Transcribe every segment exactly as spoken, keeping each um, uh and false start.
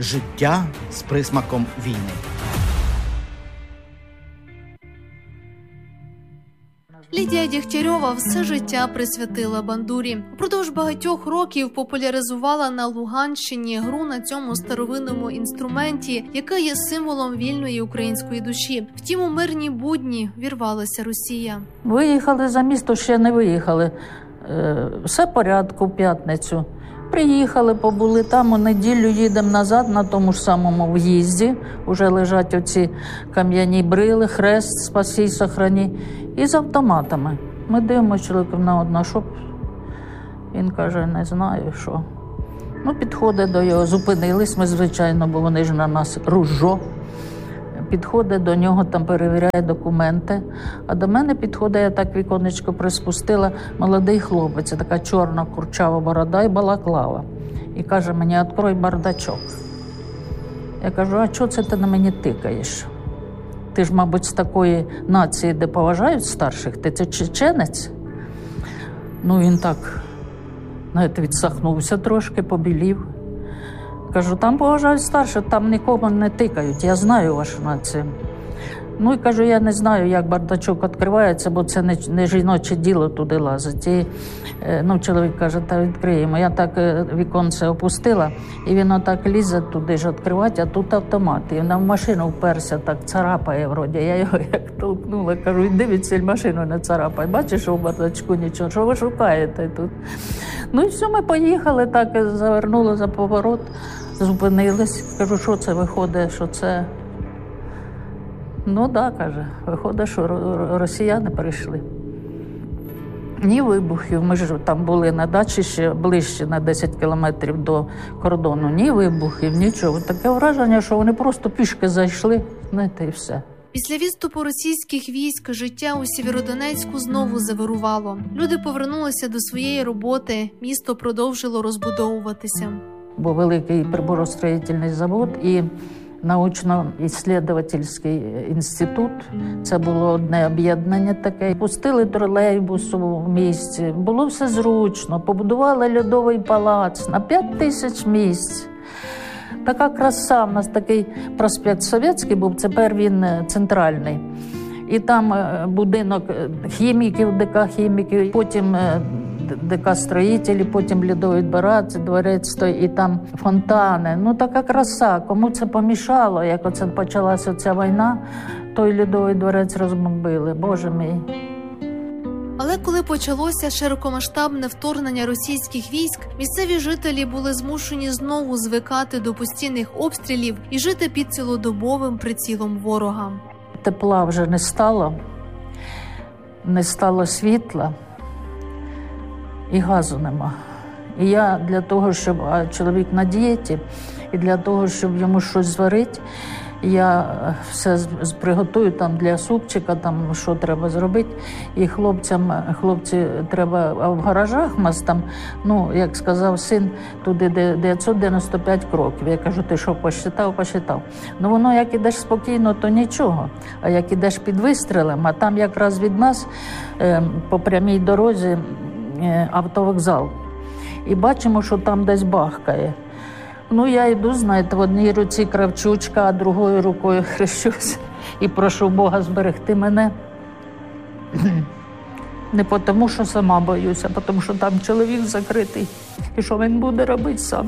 життя з присмаком війни. Лідія Дєгтярьова все життя присвятила бандурі. Упродовж багатьох років популяризувала на Луганщині гру на цьому старовинному інструменті, який є символом вільної української душі. Втім, у мирні будні вірвалася Росія. Виїхали за місто, ще не виїхали. Все в порядку в п'ятницю. Приїхали, побули там, у неділю їдемо назад на тому ж самому в'їзді. Уже лежать оці кам'яні брили, хрест, спаси, сохрані. І з автоматами. Ми дивимося чоловіком на одна, що він каже, не знаю, що. Ну, підходить до його, зупинились ми, звичайно, бо вони ж на нас ружо. Підходить до нього, там перевіряє документи. А до мене підходить, я так віконечко приспустила, молодий хлопець, така чорна курчава борода і балаклава. І каже мені, відкрой бардачок. Я кажу, а чого це ти на мені тикаєш? Ти ж, мабуть, з такої нації, де поважають старших, ти це чеченець? Ну, він так, знаєте, відсахнувся трошки, побілів. Кажу, там поважають старших, там нікому не тикають, я знаю вашу націю. Ну, і кажу, я не знаю, як бардачок відкривається, бо це не, не жіноче діло туди лазить. І, ну, чоловік каже, та відкриємо. Я так віконце опустила, і він отак лізе туди ж відкривати, а тут автомат. І він в машину вперся, так царапає вроді. Я його як толкнула, кажу, іди від ціль машину не царапай. Бачиш, що в бардачку нічого, що ви шукаєте тут? Ну і все, ми поїхали, так завернули за поворот, зупинились. Кажу, що це виходить, що це... Ну так, да, каже, виходить, що росіяни прийшли. Ні вибухів, ми ж там були на дачі ще ближче на десять кілометрів до кордону, ні вибухів, нічого. Таке враження, що вони просто пішки зайшли, знаєте, і все. Після відступу російських військ життя у Сєвєродонецьку знову завирувало. Люди повернулися до своєї роботи, місто продовжило розбудовуватися. Був великий приборостроїтельний завод і научно-ісследовательський інститут. Це було одне об'єднання таке. Пустили тролейбус у місті. Було все зручно. Побудували льодовий палац на п'ять тисяч місць. Така краса. У нас такий проспект Совєтський був, тепер він центральний. І там будинок хіміків, ДК хіміків, потім ДК строїтелі, потім льодовий дворець стоїть, і там фонтани. Ну, така краса. Кому це помішало, як оце почалася ця війна, той льодовий дворець розбомбили. Боже мій. Але коли почалося широкомасштабне вторгнення російських військ, місцеві жителі були змушені знову звикати до постійних обстрілів і жити під цілодобовим прицілом ворога. Тепла вже не стало, не стало світла. І газу нема. І я для того, щоб а чоловік на дієті, і для того, щоб йому щось зварити, я все приготую там для супчика, там що треба зробити. І хлопцям, хлопці треба, а в гаражах у нас там, ну, як сказав син, туди дев'ятсот дев'яносто п'ять кроків. Я кажу, ти що, посчитав, посчитав. Ну, воно, як ідеш спокійно, то нічого. А як ідеш під вистрілем, а там якраз від нас по прямій дорозі автовокзал. І бачимо, що там десь бахкає. Ну, я йду, знаєте, в одній руці кравчучка, а другою рукою хрещусь і прошу Бога зберегти мене. Не тому, що сама боюся, а тому, що там чоловік закритий. І що він буде робити сам.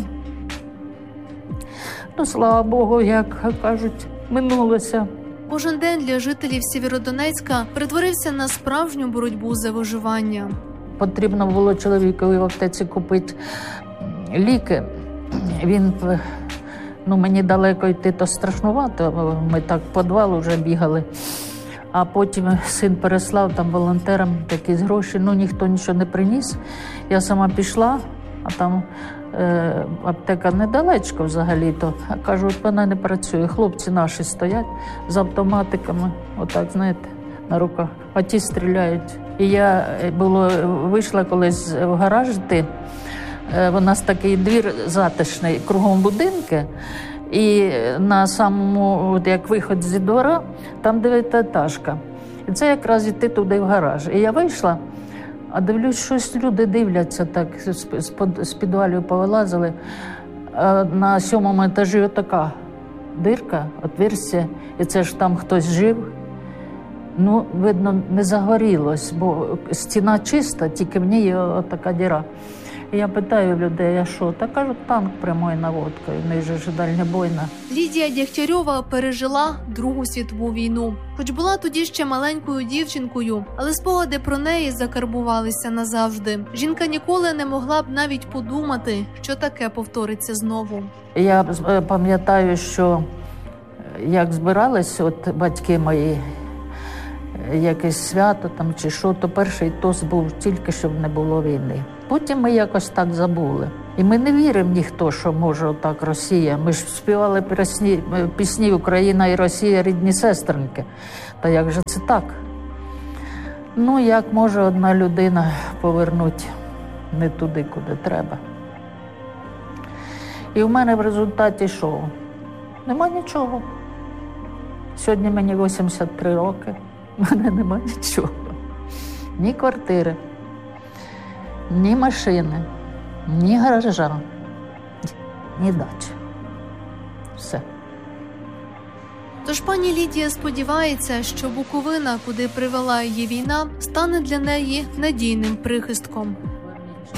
Ну, слава Богу, як кажуть, минулося. Кожен день для жителів Сєвєродонецька перетворився на справжню боротьбу за виживання. Потрібно було чоловікові в аптеці купити ліки. Він, ну, мені далеко йти, то страшнувато. Ми так в підвал вже бігали. А потім син переслав там волонтерам якісь гроші. Ну, ніхто нічого не приніс. Я сама пішла, а там е, аптека недалечко взагалі-то. А кажу, от вона не працює. Хлопці наші стоять з автоматиками, отак, знаєте, на руках. А ті стріляють. І я було, вийшла колись в гараж йти. У нас такий двір затишний, кругом будинки. І на самому, от як виход зі двора, там дев'ятиетажка. І це якраз йти туди в гараж. І я вийшла, а дивлюсь, щось люди дивляться так, з підвалів повилазили. А на сьомому етажі отака дирка, отверстя, і це ж там хтось жив. Ну, видно, не загорілось, бо стіна чиста, тільки в ній отака діра. І я питаю людей, а що? Та кажуть, танк прямою наводкою, в них же ж дальнобойна. Лідія Дягтярьова пережила Другу світову війну. Хоч була тоді ще маленькою дівчинкою, але спогади про неї закарбувалися назавжди. Жінка ніколи не могла б навіть подумати, що таке повториться знову. Я пам'ятаю, що як збирались от батьки мої, якесь свято там чи що, то перший тост був тільки, щоб не було війни. Потім ми якось так забули. І ми не віримо ніхто, що може отак Росія. Ми ж співали пісні, пісні «Україна і Росія – рідні сестринки». Та як же це так? Ну, як може одна людина повернути не туди, куди треба? І в мене в результаті що? Нема нічого. Сьогодні мені вісімдесят три роки. В мене нема нічого. Ні квартири, ні машини, ні гаража, ні дачі. Все. Тож пані Лідія сподівається, що Буковина, куди привела її війна, стане для неї надійним прихистком.